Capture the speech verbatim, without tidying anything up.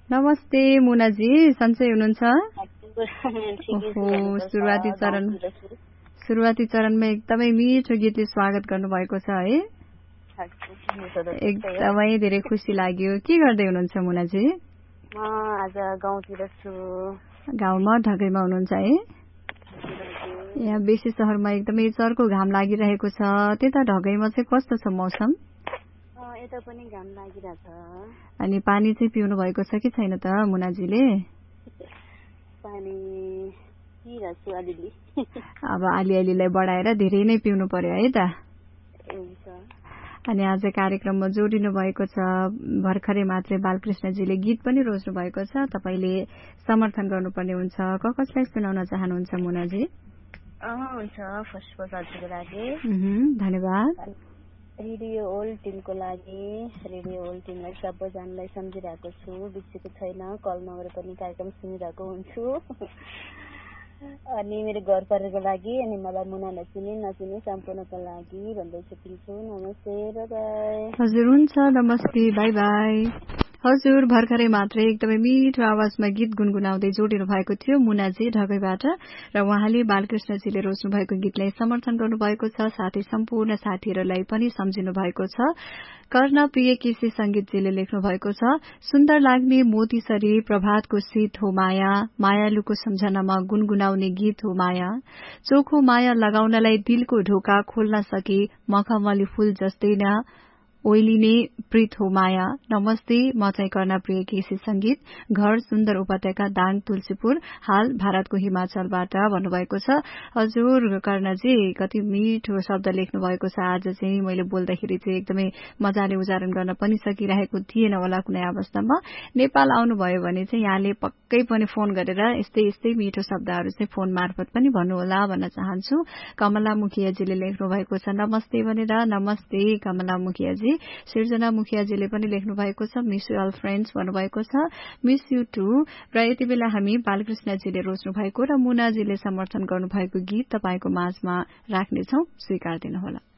नमस्ते मुनाजी, सन्चै हुनुहुन्छ? सुरुवाती चरण सुरुवाती चरणमा एकदमै मिठो गीतले स्वागत गर्नुभएको छ है, एकदमै धेरै खुसी लाग्यो। के गर्दै हुनुहुन्छ मुनाजी? आज गाउँतिर छु। गाउँमा ढकैमा हुनुहुन्छ है? यहाँ बेसी शहरमा एकदमै चर्को घाम लागिरहेको छ, त्यता ढकैमा चाहिँ कस्तो छ मौसम? यता पनि घाम लागिरहेछ। अनि पानी चाहिँ पिउनु भएको छ कि छैन त मुनाजीले? पानी पिइरहेछु अलिअलि। अब अलिअलिलाई बढाएर धेरै नै पिउनु पर्यो है त। अनि आज कार्यक्रममा जोडिनु भएको छ, भर्खरै मात्रै बालकृष्णजीले गीत पनि रोज्नु भएको छ, तपाईले समर्थन गर्नुपर्ने हुन्छ। क कसलाई सुनाउन चाहनुहुन्छ मुनाजी? हुन्छ, फर्स्ट फर्स्ट लागि धन्यवाद। रेडियो ओल्ड टिमको लागि, रेडियो ओल्ड टिमलाई सबैजनालाई सम्झिरहेको छु, बिर्सेको छैन, कल नगरे पनि कार्यक्रम सुनिरहेको हुन्छु। अनि मेरो घर परिवारको लागि, अनि मलाई मुना नचिने नचिने सम्पूर्णको लागि भन्दै सकिन्छु। नमस्ते, बाई बाई। हजुर हुन्छ, नमस्ते, बाई बाई। हजुर, भर्खरै मात्रै एकदमै मिठो आवाजमा गीत गुनगुनाउँदै जोडिनु भएको थियो मुनाजी ढकैबाट, र उहाँले बालकृष्णजीले रोज्नु भएको गीतलाई समर्थन गर्नुभएको छ, साथै सम्पूर्ण साथीहरूलाई पनि सम्झिनु भएको छ। कर्ण प्रिय केसी संगीतजीले लेख्नु भएको छ, सुन्दर लाग्ने मोतीसरी प्रभातको शीत हो माया, मायालुको सम्झनामा गुनगुनाउने गीत हो माया, चोखो माया लगाउनलाई दिलको ढोका खोल्न सके, मखमली फूल जस्तै न ओइलिने प्रीत हो माया। नमस्ते, म चाहिँ कर्ण प्रिय केसी संगीत, घर सुन्दर उपत्यका, दाङ तुलसीपुर, हाल भारतको हिमाचलबाट भन्नुभएको छ। हजुर कर्णजी, कति मिठो शब्द लेख्नु भएको छ। आज चाहिँ मैले बोल्दाखेरि चाहिँ एकदमै मजाले उच्चारण गर्न पनि सकिरहेको थिएन होला कुनै अवस्थामा। नेपाल आउनुभयो भने चाहिँ यहाँले पक्कै पनि फोन गरेर यस्तै यस्तै मिठो शब्दहरू चाहिँ फोन मार्फत पनि भन्नुहोला भन्न चाहन्छु। कमला मुखियाजीले लेख्नु भएको छ नमस्ते भनेर। नमस्ते कमला मुखियाजी। सिर्जना मुखियाजीले पनि लेख्नु भएको छ मिस यु अल फ्रेन्ड्स भन्नुभएको छ, मिस यु टु। र यति बेला हामी बालकृष्णजीले रोज्नु भएको र मुनाजीले समर्थन गर्नुभएको गीत तपाईको माझमा राख्नेछौ, स्वीकार दिनुहोला।